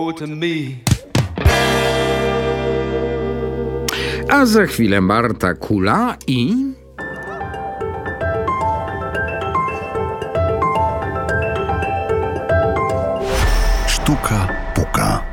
to me. A za chwilę Marta Kula i... Sztuka puka.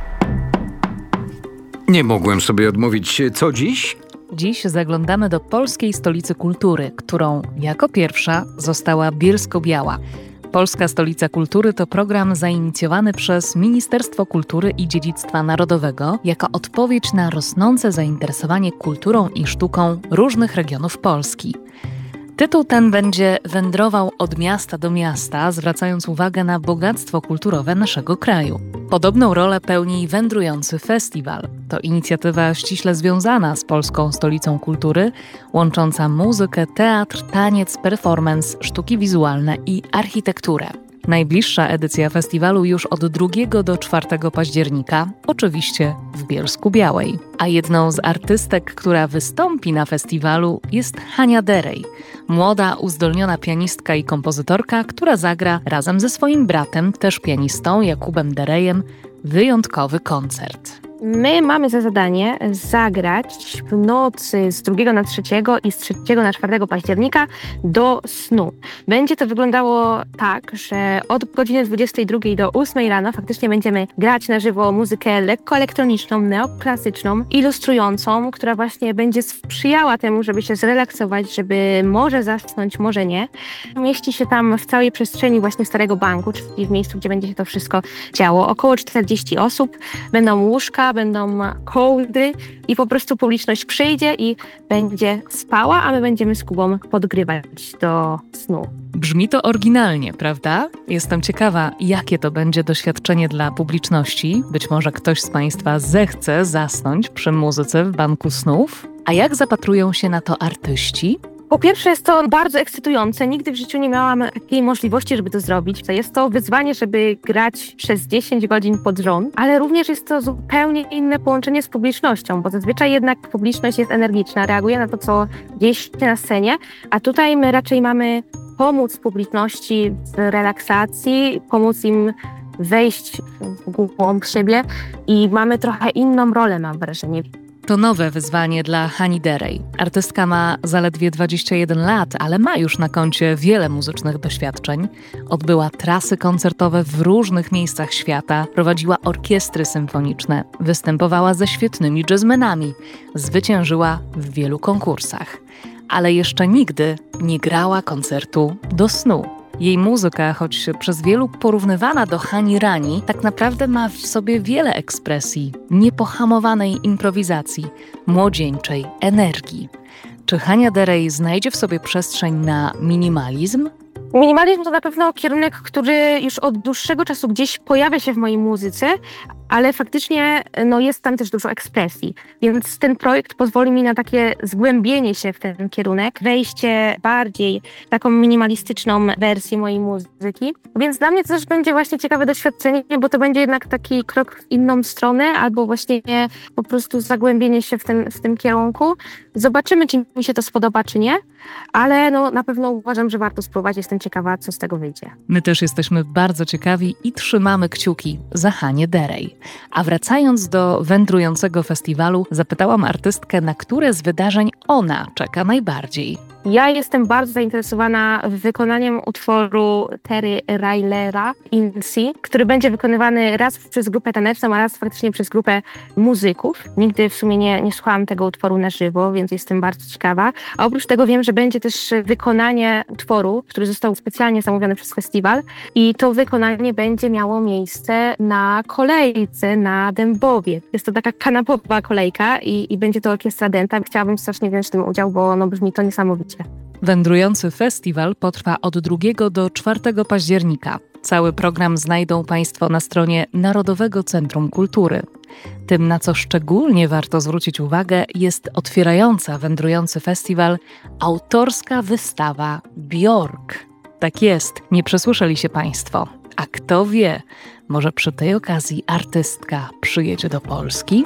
Nie mogłem sobie odmówić. Co dziś? Dziś zaglądamy do polskiej stolicy kultury, którą jako pierwsza została Bielsko-Biała. Polska Stolica Kultury to program zainicjowany przez Ministerstwo Kultury i Dziedzictwa Narodowego jako odpowiedź na rosnące zainteresowanie kulturą i sztuką różnych regionów Polski. Tytuł ten będzie wędrował od miasta do miasta, zwracając uwagę na bogactwo kulturowe naszego kraju. Podobną rolę pełni Wędrujący Festiwal. To inicjatywa ściśle związana z Polską Stolicą Kultury, łącząca muzykę, teatr, taniec, performance, sztuki wizualne i architekturę. Najbliższa edycja festiwalu już od 2 do 4 października, oczywiście w Bielsku-Białej. A jedną z artystek, która wystąpi na festiwalu, jest Hania Derej. Młoda, uzdolniona pianistka i kompozytorka, która zagra razem ze swoim bratem, też pianistą Jakubem Derejem, wyjątkowy koncert. My mamy za zadanie zagrać w nocy z 2 na 3 i z 3 na 4 października do snu. Będzie to wyglądało tak, że od godziny 22 do 8 rano faktycznie będziemy grać na żywo muzykę lekko elektroniczną, neoklasyczną, ilustrującą, która właśnie będzie sprzyjała temu, żeby się zrelaksować, żeby może zasnąć, może nie. Mieści się tam w całej przestrzeni właśnie Starego Banku, czyli w miejscu, gdzie będzie się to wszystko działo. Około 40 osób, będą łóżka, będą kołdry i po prostu publiczność przyjdzie i będzie spała, a my będziemy z Kubą podgrywać do snu. Brzmi to oryginalnie, prawda? Jestem ciekawa, jakie to będzie doświadczenie dla publiczności. Być może ktoś z Państwa zechce zasnąć przy muzyce w banku snów. A jak zapatrują się na to artyści? Po pierwsze jest to bardzo ekscytujące. Nigdy w życiu nie miałam takiej możliwości, żeby to zrobić. Jest to wyzwanie, żeby grać przez 10 godzin pod rząd, ale również jest to zupełnie inne połączenie z publicznością, bo zazwyczaj jednak publiczność jest energiczna, reaguje na to, co dzieje się na scenie, a tutaj my raczej mamy pomóc publiczności w relaksacji, pomóc im wejść w głąb siebie i mamy trochę inną rolę, mam wrażenie. To nowe wyzwanie dla Hani Derej. Artystka ma zaledwie 21 lat, ale ma już na koncie wiele muzycznych doświadczeń. Odbyła trasy koncertowe w różnych miejscach świata, prowadziła orkiestry symfoniczne, występowała ze świetnymi jazzmenami, zwyciężyła w wielu konkursach. Ale jeszcze nigdy nie grała koncertu do snu. Jej muzyka, choć przez wielu porównywana do Hani Rani, tak naprawdę ma w sobie wiele ekspresji, niepohamowanej improwizacji, młodzieńczej energii. Czy Hania Derej znajdzie w sobie przestrzeń na minimalizm? Minimalizm to na pewno kierunek, który już od dłuższego czasu gdzieś pojawia się w mojej muzyce, ale faktycznie jest tam też dużo ekspresji. Więc ten projekt pozwoli mi na takie zgłębienie się w ten kierunek, wejście bardziej w taką minimalistyczną wersję mojej muzyki. Więc dla mnie to też będzie właśnie ciekawe doświadczenie, bo to będzie jednak taki krok w inną stronę, albo właśnie po prostu zagłębienie się w tym kierunku. Zobaczymy, czy mi się to spodoba, czy nie, ale na pewno uważam, że warto spróbować. Jestem ciekawa, co z tego wyjdzie. My też jesteśmy bardzo ciekawi i trzymamy kciuki za Hanię Derej. A wracając do Wędrującego Festiwalu, zapytałam artystkę, na które z wydarzeń ona czeka najbardziej. Ja jestem bardzo zainteresowana wykonaniem utworu Terry Reillera In Sea, który będzie wykonywany raz przez grupę taneczną, a raz faktycznie przez grupę muzyków. Nigdy w sumie nie słuchałam tego utworu na żywo, więc jestem bardzo ciekawa. A oprócz tego wiem, że będzie też wykonanie utworu, który został specjalnie zamówiony przez festiwal i to wykonanie będzie miało miejsce na kolejce na Dębowie. Jest to taka kanapowa kolejka i będzie to orkiestra Dęta. Chciałabym strasznie wziąć w tym udział, bo brzmi to niesamowicie. Wędrujący Festiwal potrwa od 2 do 4 października. Cały program znajdą Państwo na stronie Narodowego Centrum Kultury. Tym, na co szczególnie warto zwrócić uwagę, jest otwierająca Wędrujący Festiwal autorska wystawa Björk. Tak jest, nie przesłyszeli się Państwo. A kto wie, może przy tej okazji artystka przyjedzie do Polski?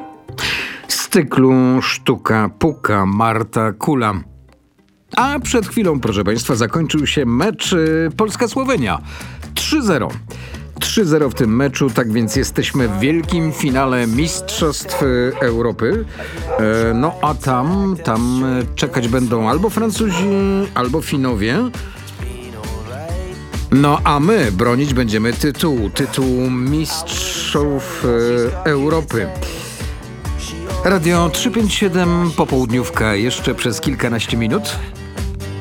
Z cyklu Sztuka Puka Marta Kula. A przed chwilą, proszę Państwa, zakończył się mecz Polska-Słowenia. 3-0. 3-0 w tym meczu, tak więc jesteśmy w wielkim finale Mistrzostw Europy. No a tam czekać będą albo Francuzi, albo Finowie. No a my bronić będziemy tytułu Mistrzów Europy. Radio 357, popołudniówka jeszcze przez kilkanaście minut.